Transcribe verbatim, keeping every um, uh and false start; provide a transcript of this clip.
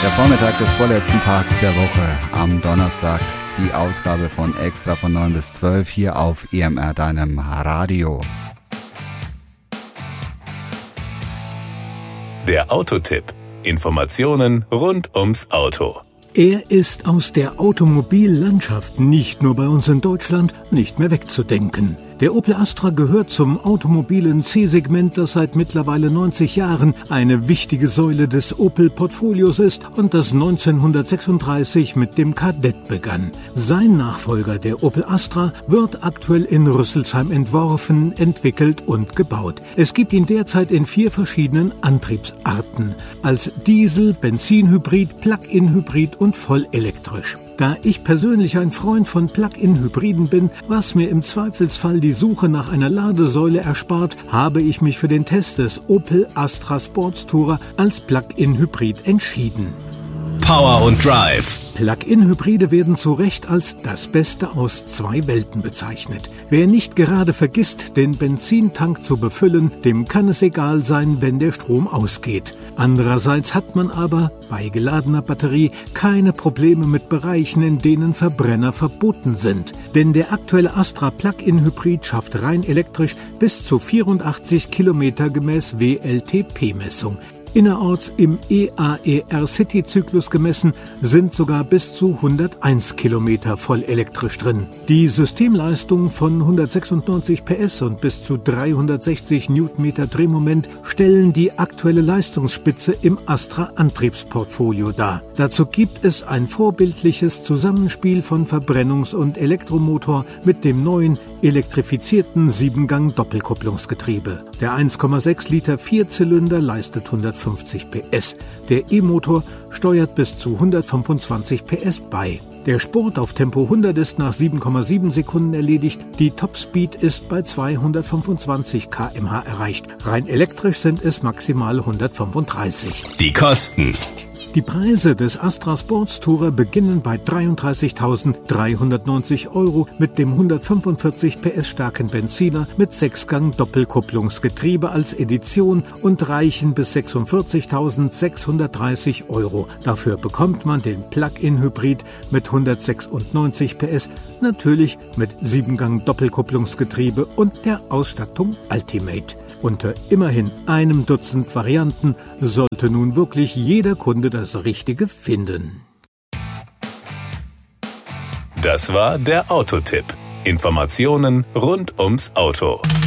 Der Vormittag des vorletzten Tags der Woche am Donnerstag. Die Ausgabe von Extra von neun bis zwölf hier auf E M R, deinem Radio. Der Autotipp. Informationen rund ums Auto. Er ist aus der Automobillandschaft nicht nur bei uns in Deutschland nicht mehr wegzudenken. Der Opel Astra gehört zum automobilen C-Segment, das seit mittlerweile neunzig Jahren eine wichtige Säule des Opel-Portfolios ist und das neunzehnhundertsechsunddreißig mit dem Kadett begann. Sein Nachfolger, der Opel Astra, wird aktuell in Rüsselsheim entworfen, entwickelt und gebaut. Es gibt ihn derzeit in vier verschiedenen Antriebsarten: als Diesel, Benzinhybrid, Plug-in-Hybrid und vollelektrisch. Da ich persönlich ein Freund von Plug-in-Hybriden bin, was mir im Zweifelsfall die Suche nach einer Ladesäule erspart, habe ich mich für den Test des Opel Astra Sportstourer als Plug-in-Hybrid entschieden. Power und Drive. Plug-in-Hybride werden zu Recht als das Beste aus zwei Welten bezeichnet. Wer nicht gerade vergisst, den Benzintank zu befüllen, dem kann es egal sein, wenn der Strom ausgeht. Andererseits hat man aber bei geladener Batterie keine Probleme mit Bereichen, in denen Verbrenner verboten sind. Denn der aktuelle Astra Plug-in-Hybrid schafft rein elektrisch bis zu vierundachtzig Kilometer gemäß W L T P-Messung. Innerorts im E A E R-City-Zyklus gemessen sind sogar bis zu hunderteins Kilometer voll elektrisch drin. Die Systemleistung von hundertsechsundneunzig P S und bis zu dreihundertsechzig Newtonmeter Drehmoment stellen die aktuelle Leistungsspitze im Astra-Antriebsportfolio dar. Dazu gibt es ein vorbildliches Zusammenspiel von Verbrennungs- und Elektromotor mit dem neuen elektrifizierten Siebengang-Doppelkupplungsgetriebe. Der eins Komma sechs Liter Vierzylinder leistet hundertfünfzig P S. Der E-Motor steuert bis zu hundertfünfundzwanzig P S bei. Der Sport auf Tempo hundert ist nach sieben Komma sieben Sekunden erledigt. Die Topspeed ist bei zweihundertfünfundzwanzig Kilometer pro Stunde erreicht. Rein elektrisch sind es maximal hundertfünfunddreißig. Die Kosten. Die Preise des Astra Sportstourer beginnen bei dreiunddreißigtausenddreihundertneunzig Euro mit dem hundertfünfundvierzig P S starken Benziner mit Sechsgang-Doppelkupplungsgetriebe als Edition und reichen bis sechsundvierzigtausendsechshundertdreißig Euro. Dafür bekommt man den Plug-in-Hybrid mit hundertsechsundneunzig P S, natürlich mit Siebengang-Doppelkupplungsgetriebe und der Ausstattung Ultimate. Unter immerhin einem Dutzend Varianten sollte nun wirklich jeder Kunde das Richtige finden. Das war der Autotipp. Informationen rund ums Auto.